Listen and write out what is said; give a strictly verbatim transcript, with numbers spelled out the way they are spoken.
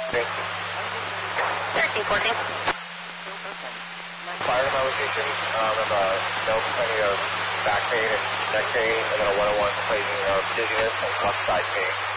Thank you. thirteen fourteen. Fire to my location. Um, of uh, no plenty of back pain and neck pain, and then a one oh one complaining of dizziness and left side pain.